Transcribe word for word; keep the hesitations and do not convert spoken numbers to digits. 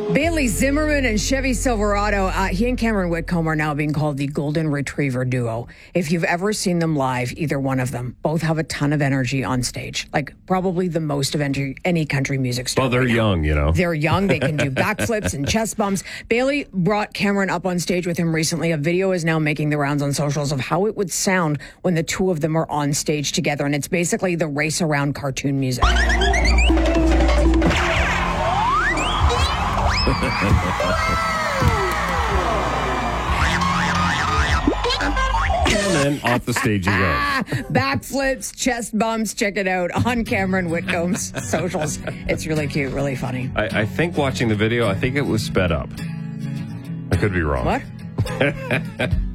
Bailey Zimmerman and Chevy Silverado, uh, he and Cameron Whitcomb are now being called the Golden Retriever Duo. If you've ever seen them live, either one of them, both have a ton of energy on stage. Like probably the most of any, any country music star. Well, they're right now. young, you know. They're young. They can do backflips and chest bumps. Bailey brought Cameron up on stage with him recently. A video is now making the rounds on socials of how it would sound when the two of them are on stage together. And it's basically the race around cartoon music. And then off the stage you go. Backflips, chest bumps, check it out on Cameron Whitcomb's socials. It's really cute, really funny. I, I think watching the video, I think it was sped up. I could be wrong. What?